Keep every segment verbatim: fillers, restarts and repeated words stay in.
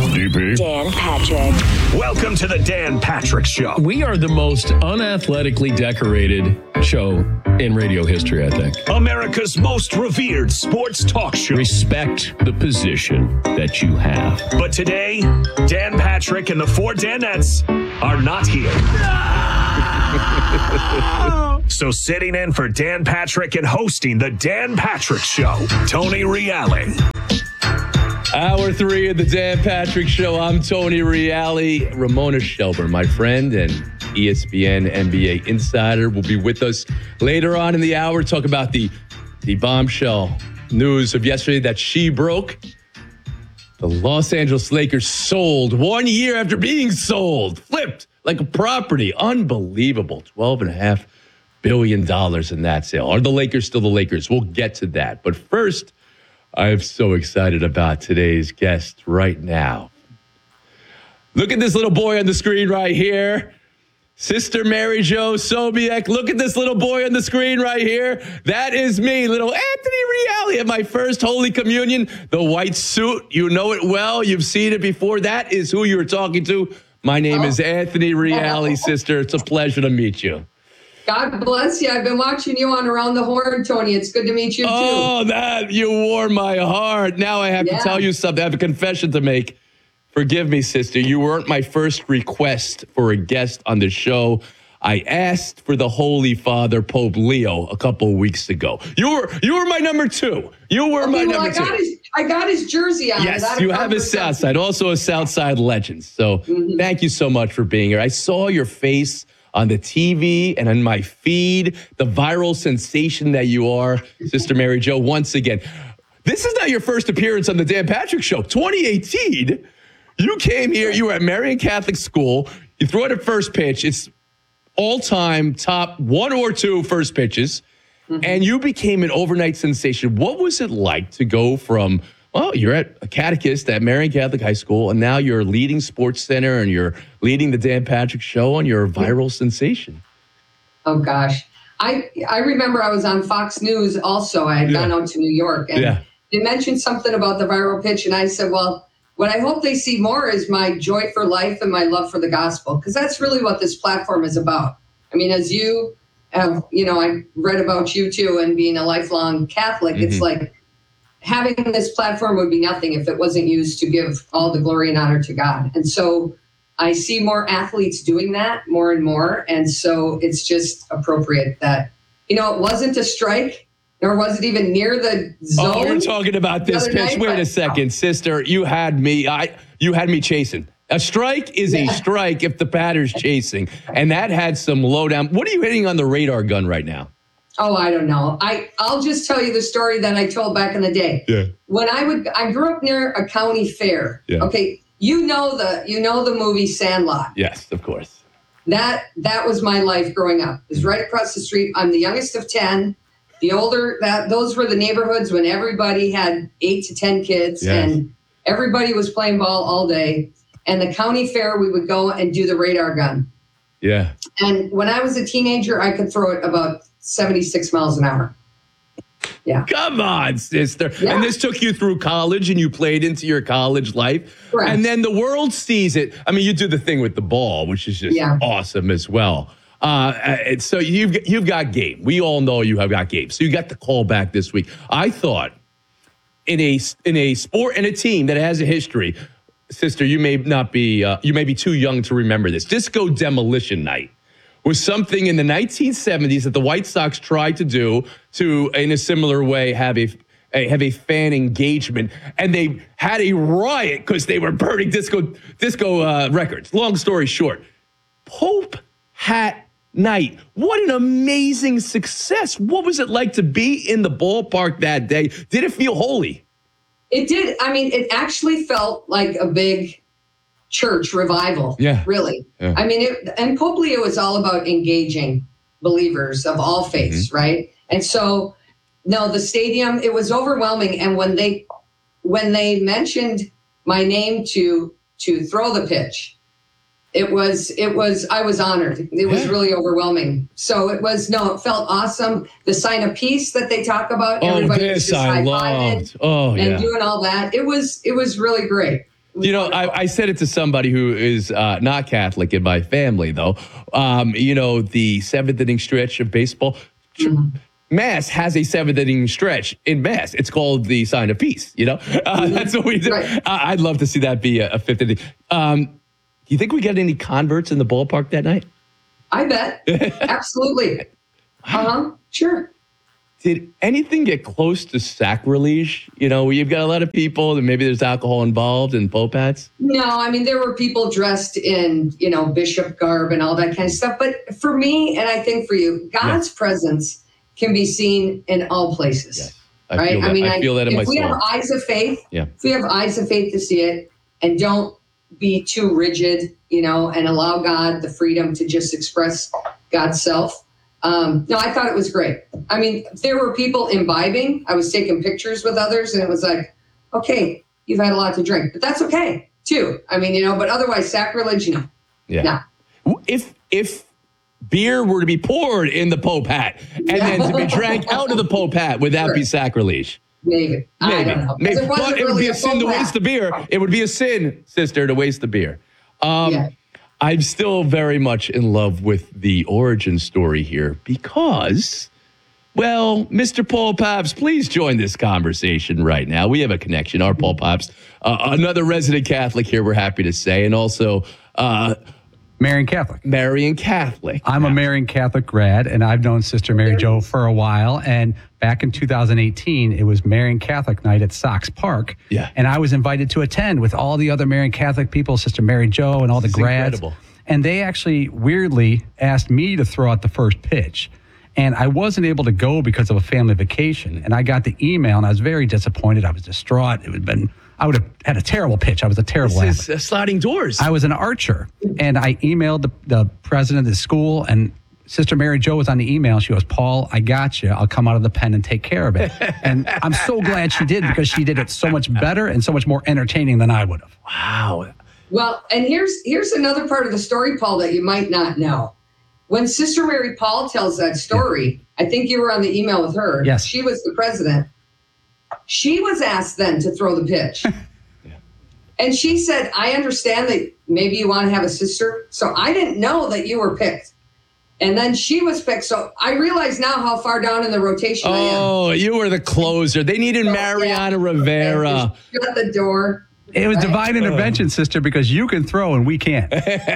D P. Dan Patrick. Welcome to the Dan Patrick Show. We are the most unathletically decorated show in radio history, I think. America's most revered sports talk show. Respect the position that you have. But today, Dan Patrick and the four Danettes are not here. So sitting in for Dan Patrick and hosting the Dan Patrick Show, Tony Reale. Hour three of the Dan Patrick Show. I'm Tony Reale. Ramona Shelburne, my friend and E S P N N B A insider, will be with us later on in the hour. Talk about the, the bombshell news of yesterday that she broke. The Los Angeles Lakers sold one year after being sold. Flipped like a property. Unbelievable. twelve and a half billion dollars in that sale. Are the Lakers still the Lakers? We'll get to that. But first, I am so excited about today's guest right now. Look at this little boy on the screen right here. Sister Mary Jo Sobiek. Look at this little boy on the screen right here. That is me, little Anthony Reale at my first Holy Communion. The white suit, you know it well. You've seen it before. That is who you were talking to. My name is Anthony Reale, sister. It's a pleasure to meet you. God bless you. I've been watching you on Around the Horn, Tony. It's good to meet you, too. Oh, that, you warm my heart. Now I have yeah. to tell you something. I have a confession to make. Forgive me, sister. You weren't my first request for a guest on the show. I asked for the Holy Father, Pope Leo, a couple of weeks ago. You were you were my number two. You were okay, my well, number I got two. His, I got his jersey on. Yes, you have a Southside, also a Southside legend. So mm-hmm. Thank you so much for being here. I saw your face on the T V and on my feed, the viral sensation that you are, Sister Mary Jo, once again. This is not your first appearance on the Dan Patrick Show. twenty eighteen, you came here, you were at Marian Catholic School, you threw it at first pitch. It's all-time top one or two first pitches, mm-hmm. and you became an overnight sensation. What was it like to go from, well, you're at a catechist at Marian Catholic High School, and now you're leading Sports Center, and you're leading the Dan Patrick Show, and you're a viral sensation? Oh, gosh. I I remember I was on Fox News also. I had yeah. gone out to New York, and yeah. they mentioned something about the viral pitch, and I said, well, what I hope they see more is my joy for life and my love for the gospel, because that's really what this platform is about. I mean, as you have, you know, I read about you, too, and being a lifelong Catholic, mm-hmm. it's like, having this platform would be nothing if it wasn't used to give all the glory and honor to God. And so I see more athletes doing that more and more. And so it's just appropriate that, you know, it wasn't a strike, nor was it even near the zone. Oh, we're talking about this pitch. Night, Wait a second, sister. You had me. I. You had me chasing. A strike is yeah. a strike if the batter's chasing. And that had some lowdown. What are you hitting on the radar gun right now? Oh, I don't know. I, I'll just tell you the story that I told back in the day. Yeah. When I would, I grew up near a county fair. Yeah. Okay. You know the, you know the movie Sandlot. Yes, of course. That, that was my life growing up. It was right across the street. I'm the youngest of ten. The older, that those were the neighborhoods when everybody had eight to ten kids yes. and everybody was playing ball all day. And the county fair, we would go and do the radar gun. Yeah. And when I was a teenager, I could throw it about seventy-six miles an hour. Yeah. Come on, sister. Yeah. And this took you through college and you played into your college life. Correct. And then the world sees it. I mean, you do the thing with the ball, which is just yeah. awesome as well. Uh, and so you've, you've got game. We all know you have got game. So you got the call back this week. I thought in a, in a sport and a team that has a history, sister, you may not be, uh, you may be too young to remember this. Disco Demolition Night was something in the nineteen seventies that the White Sox tried to do to, in a similar way, have a, a have a fan engagement, and they had a riot because they were burning disco disco uh, records. Long story short, Pope Hat Night. What an amazing success! What was it like to be in the ballpark that day? Did it feel holy? It did. I mean, it actually felt like a big church revival. Yeah. Really. Yeah. I mean, it, and Pope Leo is all about engaging believers of all faiths, mm-hmm. right? And so, no, the stadium, it was overwhelming. And when they when they mentioned my name to to throw the pitch, it was it was I was honored. It was yeah. really overwhelming. So it was no, it felt awesome. The sign of peace that they talk about, oh, everybody was this just I high-fiving loved. Oh, and yeah. doing all that. It was it was really great. You know, I, I said it to somebody who is uh, not Catholic in my family, though. Um, you know, the seventh inning stretch of baseball. Mm-hmm. Mass has a seventh inning stretch in Mass. It's called the sign of peace, you know? Uh, that's what we do. Right. Uh, I'd love to see that be a, a fifth inning. Um, do you think we get any converts in the ballpark that night? I bet. Absolutely. Uh-huh. Sure. Did anything get close to sacrilege? You know, where you've got a lot of people and maybe there's alcohol involved in Pope hats? No, I mean, there were people dressed in, you know, bishop garb and all that kind of stuff. But for me, and I think for you, God's yes. presence can be seen in all places. Yes. I right? I mean, I feel that in if my we soul. have eyes of faith, yeah. if we have eyes of faith to see it and don't be too rigid, you know, and allow God the freedom to just express God's self. Um, no, I thought it was great. I mean, there were people imbibing. I was taking pictures with others and it was like, okay, you've had a lot to drink, but that's okay too. I mean, you know, but otherwise sacrilege, no. Yeah. No. If, if beer were to be poured in the Pope hat and then to be drank out of the Pope hat, would that sure. be sacrilege? Maybe. Maybe. I don't know. Maybe. It but it would really be a, a sin to waste the beer. It would be a sin, sister, to waste the beer. Um, yeah. I'm still very much in love with the origin story here because, well, Mister Paul Pops, please join this conversation right now. We have a connection. Our Paul Pops, uh, another resident Catholic here, we're happy to say, and also uh, Marian Catholic. Marian Catholic. I'm a Marian Catholic grad, and I've known Sister Mary Jo for a while. And back in two thousand eighteen, it was Marian Catholic night at Sox Park. Yeah. And I was invited to attend with all the other Marian Catholic people, Sister Mary Jo and all the It's grads. Incredible. And they actually weirdly asked me to throw out the first pitch. And I wasn't able to go because of a family vacation. And I got the email, and I was very disappointed. I was distraught. It would have been, I would have had a terrible pitch. I was a terrible This athlete. is uh, sliding doors. I was an archer, and I emailed the, the president of the school, and Sister Mary Jo was on the email. She goes, Paul, I got you. I'll come out of the pen and take care of it. And I'm so glad she did because she did it so much better and so much more entertaining than I would have. Wow. Well, and here's here's another part of the story, Paul, that you might not know. When Sister Mary Paul tells that story, yeah. I think you were on the email with her. Yes. She was the president. She was asked then to throw the pitch. yeah. And she said, I understand that maybe you want to have a sister. So I didn't know that you were picked. And then she was picked. So I realize now how far down in the rotation oh, I am. Oh, you were the closer. They needed so, Mariana yeah. Rivera. Shut the door. It was right? divine intervention, sister, because you can throw and we can't.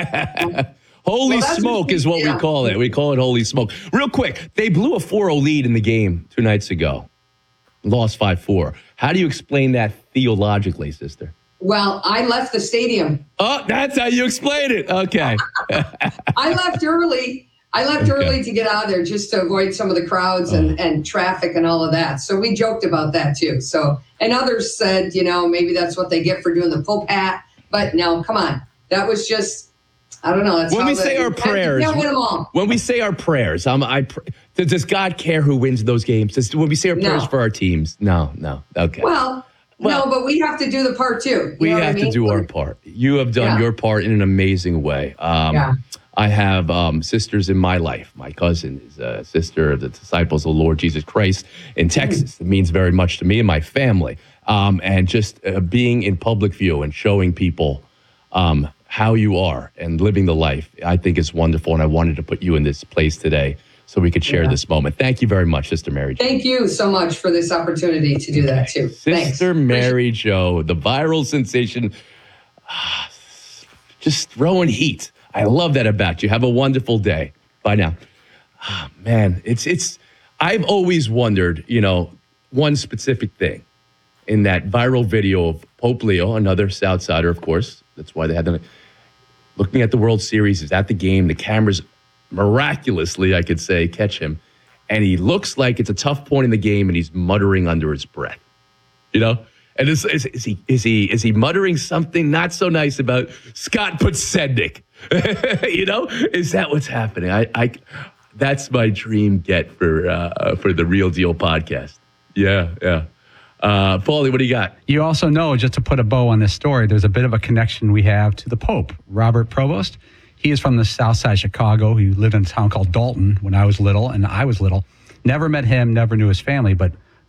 Holy well, smoke what, is what yeah. we call it. We call it holy smoke. Real quick, they blew a four oh lead in the game two nights ago. Lost five four. How do you explain that theologically, sister? Well, I left the stadium. Oh, that's how you explain it. Okay. I left early. I left okay. early to get out of there just to avoid some of the crowds and, oh. and traffic and all of that. So we joked about that too. So, and others said, you know, maybe that's what they get for doing the Pope hat. But no, come on. That was just, I don't know. That's when we the, say our prayers, win them all. when we say our prayers, um, I pr- does God care who wins those games? Does, when we say our prayers no. for our teams? No, no. Okay. Well, well no, but we have to do the part too. You we know have what I mean? to do our part. You have done yeah. your part in an amazing way. Um, yeah. I have um, sisters in my life. My cousin is a sister of the disciples of the Lord Jesus Christ in Texas. Mm. It means very much to me and my family. Um, and just uh, being in public view and showing people um, how you are and living the life, I think is wonderful. And I wanted to put you in this place today so we could share yeah. this moment. Thank you very much, Sister Mary Jo. Thank you so much for this opportunity to do that too. Sister Thanks. Mary Jo, the viral sensation, just throwing heat. I love that about you. Have a wonderful day. Bye now. Oh, man, it's it's. I've always wondered, you know, one specific thing in that viral video of Pope Leo, another Southsider, of course. That's why they had them looking at the World Series. He's at the game. The cameras miraculously, I could say, catch him, and he looks like it's a tough point in the game, and he's muttering under his breath. You know. And is, is, is he is he is he muttering something not so nice about Scott Podsednik? You know, is that what's happening? I, I that's my dream get for uh, for the Real Deal podcast. Yeah, yeah. Uh, Paulie, what do you got? You also know, just to put a bow on this story, there's a bit of a connection we have to the Pope, Robert Provost. He is from the South Side of Chicago. He lived in a town called Dalton when I was little, and I was little. Never met him, never knew his family, but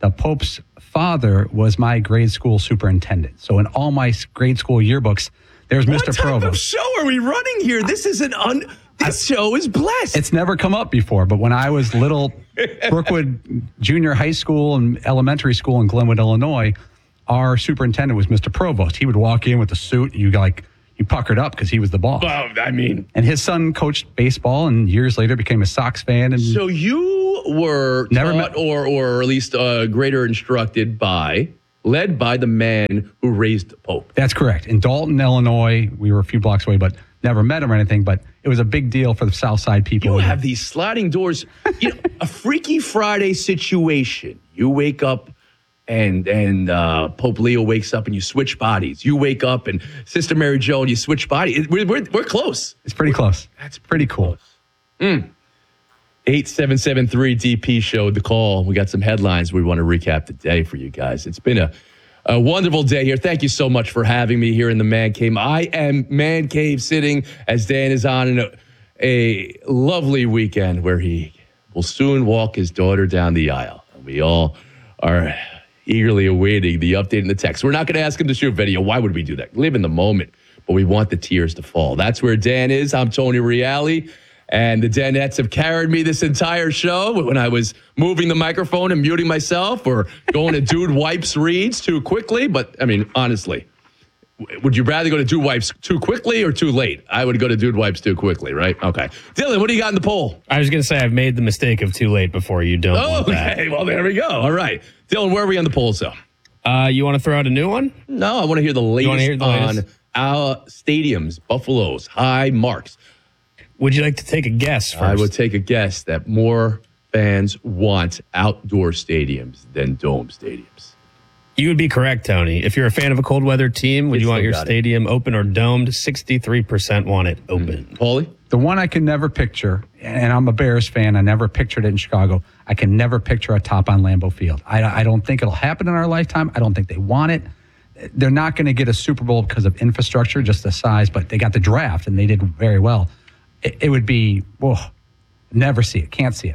the Pope's father was my grade school superintendent. So in all my grade school yearbooks, there's What Mister type Provost. of show are we running here? This is an un. This show is blessed. It's never come up before, but when I was little, Brookwood Junior High School and elementary school in Glenwood, Illinois, our superintendent was Mister Provost. He would walk in with a suit, and you like you puckered up because he was the boss. Well, I mean, and his son coached baseball, and years later became a Sox fan. And so you were Never taught met- or or at least uh, greater instructed by, led by the man who raised the Pope. That's correct. In Dalton, Illinois, we were a few blocks away, but never met him or anything. But it was a big deal for the South Side people. You have these sliding doors. You know, a Freaky Friday situation. You wake up and and uh, Pope Leo wakes up and you switch bodies. You wake up and Sister Mary Jo and you switch bodies. We're, we're, we're close. It's pretty close. That's pretty cool. Mm. eight seven seven three D P show, the call. We got some headlines we want to recap today for you guys. It's been a, a wonderful day here. Thank you so much for having me here in the Man Cave. I am Man Cave sitting as Dan is on a, a lovely weekend where he will soon walk his daughter down the aisle. We all are eagerly awaiting the update in the text. We're not going to ask him to shoot video. Why would we do that? Live in the moment, but we want the tears to fall. That's where Dan is. I'm Tony Reale. And the Danettes have carried me this entire show when I was moving the microphone and muting myself or going to Dude Wipes reads too quickly. But, I mean, honestly, would you rather go to Dude Wipes too quickly or too late? I would go to Dude Wipes too quickly, right? Okay. Dylan, what do you got in the poll? I was going to say I've made the mistake of too late before. You don't Oh, want that. okay. Well, there we go. All right. Dylan, where are we on the polls, though? Uh, you want to throw out a new one? No, I want to hear the latest, hear the on latest? our stadiums, Buffalo's, high marks. Would you like to take a guess first? I would take a guess that more fans want outdoor stadiums than dome stadiums. You would be correct, Tony. If you're a fan of a cold weather team, would It's you want still your got it. stadium open or domed? sixty-three percent want it open. Paulie? The one I can never picture, and I'm a Bears fan, I never pictured it in Chicago. I can never picture a top on Lambeau Field. I, I don't think it'll happen in our lifetime. I don't think they want it. They're not going to get a Super Bowl because of infrastructure, just the size, but they got the draft, and they did very well. It, it would be, whoa, never see it, can't see it.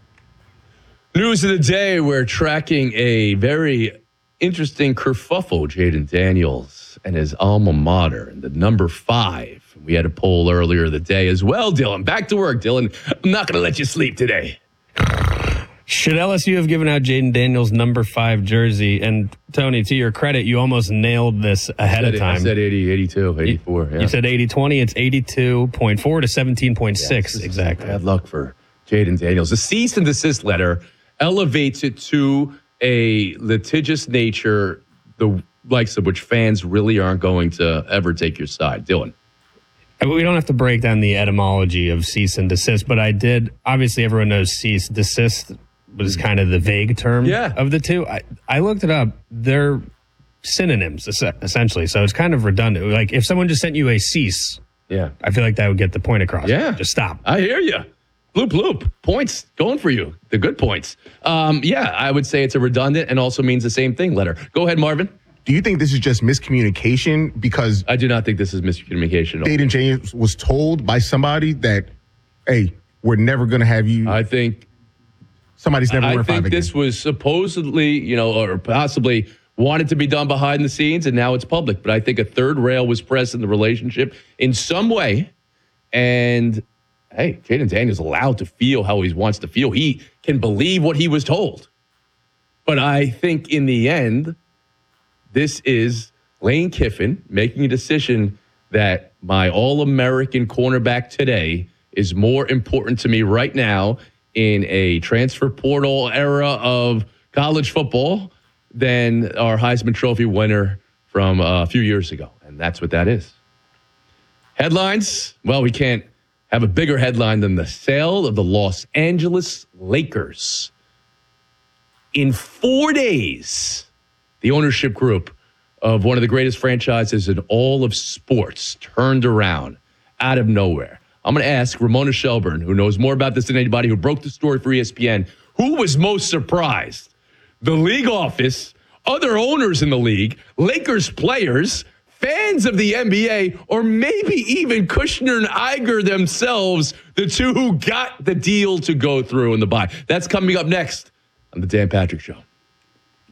News of the day, we're tracking a very interesting kerfuffle, Jaden Daniels and his alma mater, and the number five. We had a poll earlier the day as well, Dylan. Back to work, Dylan. I'm not going to let you sleep today. Should L S U have given out Jaden Daniels' number five jersey? And Tony, to your credit, you almost nailed this ahead I of said, time. I said eighty, eighty-two, eighty-four. Yeah. You said eighty twenty. It's eighty-two point four to seventeen point six. Yes, Exactly. Bad luck for Jaden Daniels. The cease and desist letter elevates it to a litigious nature, the likes of which fans really aren't going to ever take your side. Dylan. We don't have to break down the etymology of cease and desist, but I did. Obviously, everyone knows cease. Desist was kind of the vague term Yeah. of the two. I, I looked it up. They're synonyms, es- essentially. So it's kind of redundant. Like if someone just sent you a cease, Yeah. I feel like that would get the point across. Yeah. Just stop. I hear you. Bloop, bloop. Points going for you. The good points. Um, yeah, I would say it's a redundant and also means the same thing letter. Go ahead, Marvin. Do you think this is just miscommunication? Because I do not think this is miscommunication at all. Jaden James was told by somebody that, hey, we're never going to have you. I think Somebody's never I wearing five think again. this was supposedly, you know, or possibly wanted to be done behind the scenes, and now it's public. But I think a third rail was pressed in the relationship in some way. And hey, Jaden Daniels allowed to feel how he wants to feel. He can believe what he was told. But I think in the end, this is Lane Kiffin making a decision that my All-American cornerback today is more important to me right now in a transfer portal era of college football than our Heisman Trophy winner from a few years ago. And that's what that is. Headlines. Well, we can't have a bigger headline than the sale of the Los Angeles Lakers. In four days, the ownership group of one of the greatest franchises in all of sports turned around out of nowhere. I'm going to ask Ramona Shelburne, who knows more about this than anybody, who broke the story for E S P N, who was most surprised? The league office, other owners in the league, Lakers players, fans of the N B A, or maybe even Kushner and Iger themselves, the two who got the deal to go through in the buy. That's coming up next on The Dan Patrick Show.